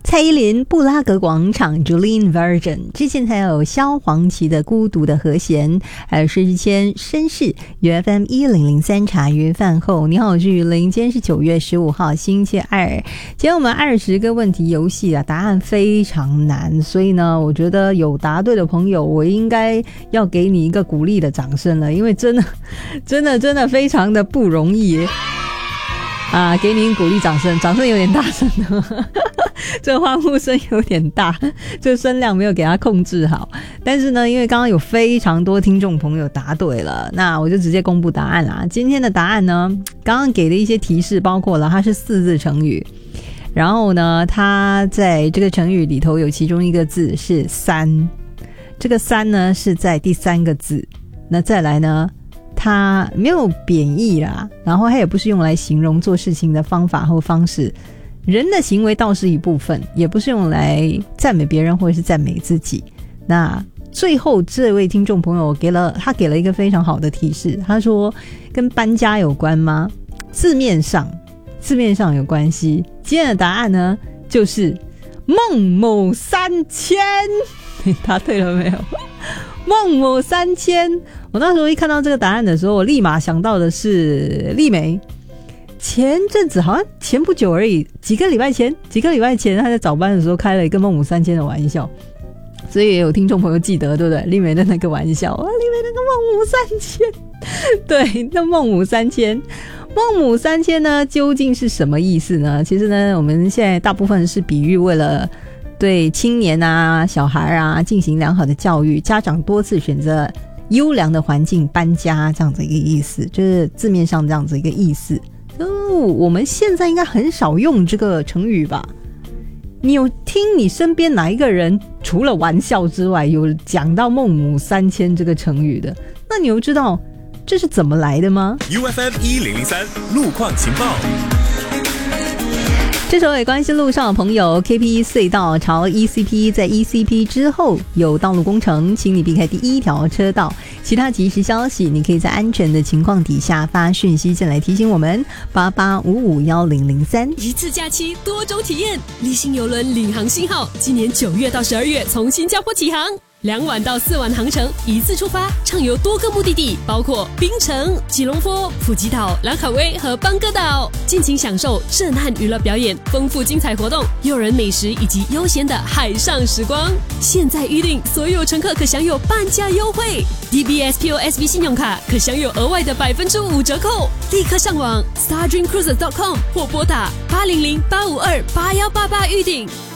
蔡依林布拉格广场 Jolene Virgin， 之前才有萧煌奇的孤独的和弦，还有施之谦绅士 UFM 1003茶余饭后。你好，我是雨林，今天是9月15号星期二。今天我们20个问题游戏啊，答案非常难，所以呢我觉得有答对的朋友我应该要给你一个鼓励的掌声了，因为真的非常的不容易啊！给你鼓励掌声，掌声有点大声这欢呼声有点大，这声量没有给它控制好。但是呢，因为刚刚有非常多听众朋友答对了，那我就直接公布答案啦。今天的答案呢，刚刚给的一些提示包括了它是4字成语，然后呢它在这个成语里头有其中一个字是三，这个三呢是在第3个字，那再来呢它没有贬义啦，然后它也不是用来形容做事情的方法或方式，人的行为倒是一部分，也不是用来赞美别人或者是赞美自己。那最后这位听众朋友给了一个非常好的提示，他说跟搬家有关吗？字面上有关系。今天的答案呢就是孟母3000你答对了没有？孟母3000，我那时候一看到这个答案的时候，我立马想到的是丽梅。前阵子好像前不久而已，几个礼拜前他在早班的时候开了一个孟母3000的玩笑，所以也有听众朋友记得，对不对？丽梅的那个玩笑，丽梅那个孟母3000对，那孟母3000呢究竟是什么意思呢？其实呢我们现在大部分是比喻为了对青年啊小孩啊进行良好的教育，家长多次选择优良的环境搬家这样子一个意思，就是字面上这样子一个意思。我们现在应该很少用这个成语吧？你有听你身边哪一个人除了玩笑之外有讲到孟母3000这个成语的？那你有知道这是怎么来的吗？ UFM 1003路况情报， 这时候也关心路上的朋友， KP 隧道朝 ECP， 在 ECP 之后有道路工程，请你避开第1条车道。其他即时消息你可以在安全的情况底下发讯息进来提醒我们88551003。 一次假期多种体验，立新邮轮领航信号今年9月到12月从新加坡起航，2晚到4晚航程，一次出发，畅游多个目的地，包括槟城、吉隆坡、普吉岛、兰卡威和邦哥岛，尽情享受震撼娱乐表演、丰富精彩活动、诱人美食以及悠闲的海上时光。现在预订，所有乘客可享有半价优惠， DBS POSB 信用卡可享有额外的5%折扣。立刻上网 stardreamcruises.com 或拨打800-852-8188预订。